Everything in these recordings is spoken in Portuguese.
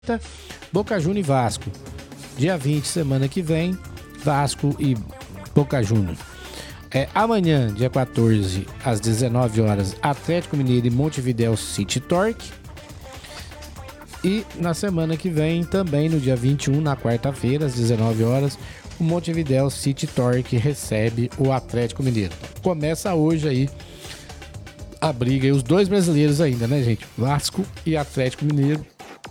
Boca Juniors e Vasco. Dia 20, semana que vem, Vasco e Boca Juniors. Amanhã, dia 14, às 19 horas, Atlético Mineiro e Montevidéu City Torque. E na semana que vem, também no dia 21, na quarta-feira, às 19 horas, o Montevidéu City Torque recebe o Atlético Mineiro. Começa hoje aí a briga, e os dois brasileiros ainda, né, gente? Vasco e Atlético Mineiro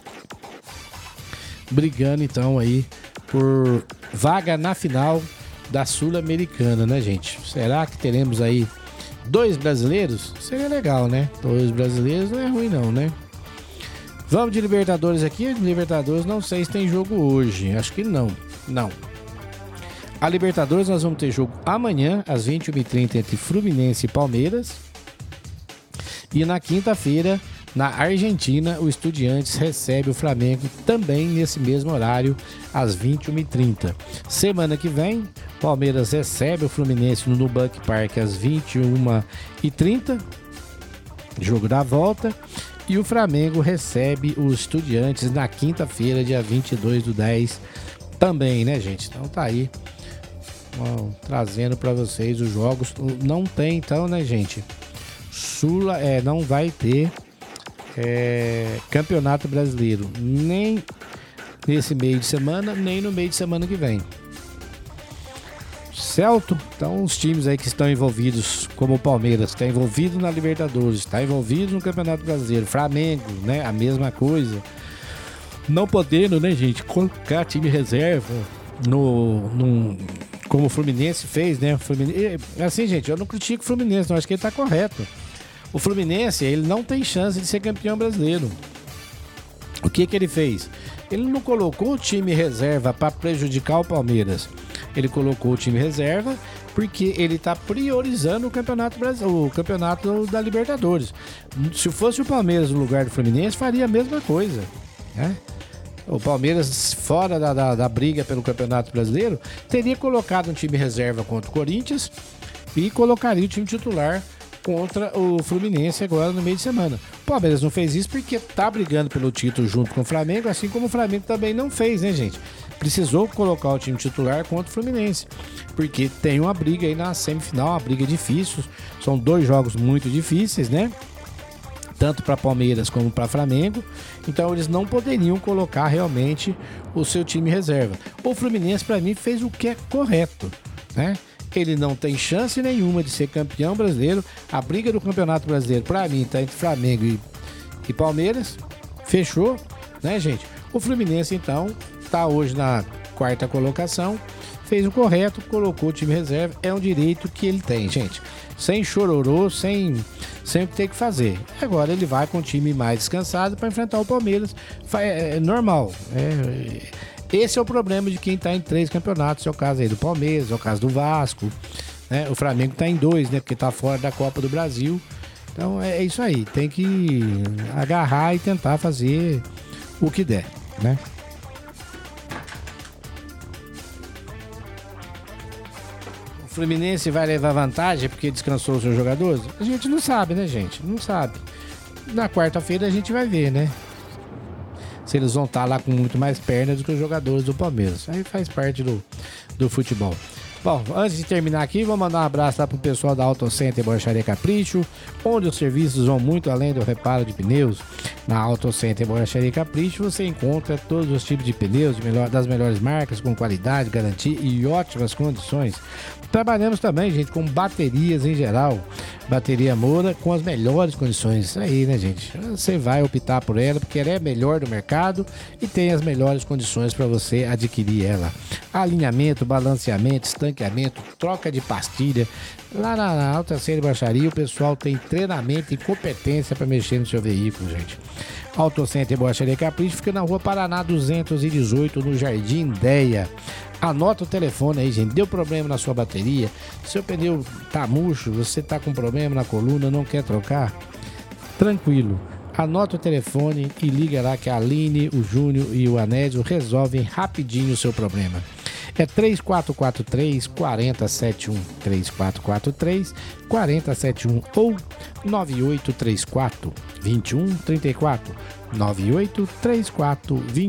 brigando então aí por vaga na final da Sul-Americana, né, gente? Será que teremos aí dois brasileiros? Seria legal, né? Dois brasileiros não é ruim não, né? Vamos de Libertadores aqui. Libertadores não sei se tem jogo hoje. Acho que não. Não. A Libertadores nós vamos ter jogo amanhã, às 21h30, entre Fluminense e Palmeiras. E na quinta-feira, na Argentina, o Estudiantes recebe o Flamengo também nesse mesmo horário, às 21h30. Semana que vem, Palmeiras recebe o Fluminense no Nubank Park às 21h30, jogo da volta. E o Flamengo recebe os Estudiantes na quinta-feira, dia 22/10, também, né, gente? Então tá aí, trazendo para vocês os jogos. Não tem, então, né, gente? Não vai ter Campeonato Brasileiro nem nesse meio de semana, nem no meio de semana que vem. Certo? Então os times aí que estão envolvidos, como o Palmeiras, está envolvido na Libertadores, está envolvido no Campeonato Brasileiro, Flamengo, né? A mesma coisa. Não podendo, né, gente, colocar time reserva como o Fluminense fez, né? Assim, gente, eu não critico o Fluminense, não, acho que ele tá correto. O Fluminense, ele não tem chance de ser campeão brasileiro. O que ele fez? Ele não colocou o time reserva para prejudicar o Palmeiras. Ele colocou o time reserva porque ele está priorizando o Campeonato da Libertadores. Se fosse o Palmeiras no lugar do Fluminense, faria a mesma coisa, né? O Palmeiras, fora da briga pelo Campeonato Brasileiro, teria colocado um time reserva contra o Corinthians e colocaria o time titular contra o Fluminense agora no meio de semana. O Palmeiras não fez isso porque tá brigando pelo título junto com o Flamengo, assim como o Flamengo também não fez, né, gente? Precisou colocar o time titular contra o Fluminense, porque tem uma briga aí na semifinal, uma briga difícil. São dois jogos muito difíceis, né? Tanto para Palmeiras como para Flamengo. Então eles não poderiam colocar realmente o seu time reserva. O Fluminense, para mim, fez o que é correto, né? Ele não tem chance nenhuma de ser campeão brasileiro. A briga do Campeonato Brasileiro, para mim, tá entre Flamengo e Palmeiras. Fechou, né, gente? O Fluminense, então, tá hoje na quarta colocação. Fez o correto, colocou o time reserva. É um direito que ele tem, gente. Sem chororô, sem o que tem que fazer. Agora ele vai com o time mais descansado para enfrentar o Palmeiras. É normal. Esse é o problema de quem está em 3 campeonatos. É o caso aí do Palmeiras, é o caso do Vasco, né? O Flamengo está em 2, né? Porque está fora da Copa do Brasil. Então é isso aí. Tem que agarrar e tentar fazer o que der, né? O Fluminense vai levar vantagem porque descansou os seus jogadores? A gente não sabe, né, gente? Não sabe. Na quarta-feira a gente vai ver, né? Se eles vão estar lá com muito mais pernas do que os jogadores do Palmeiras. Aí faz parte do futebol. Bom, antes de terminar aqui, vou mandar um abraço lá pro pessoal da Auto Center Borracharia Capricho, onde os serviços vão muito além do reparo de pneus. Na Auto Center Borracharia Capricho você encontra todos os tipos de pneus das melhores marcas, com qualidade, garantia e ótimas condições. Trabalhamos também, gente, com baterias em geral. Bateria Moura com as melhores condições. Isso aí, né, gente? Você vai optar por ela porque ela é a melhor do mercado e tem as melhores condições para você adquirir ela. Alinhamento, balanceamento, estanqueamento, troca de pastilha. Lá na Alta Série Baixaria o pessoal tem treinamento e competência para mexer no seu veículo, gente. Auto Center Borracharia Capricho fica na Rua Paraná 218, no Jardim Deia. Anota o telefone aí, gente. Deu problema na sua bateria, seu pneu tá murcho, você tá com problema na coluna, não quer trocar? Tranquilo. Anota o telefone e liga lá que a Aline, o Júnior e o Anésio resolvem rapidinho o seu problema. é 3443-4071, 3443-4071 ou 9834-2134, 9834-2134.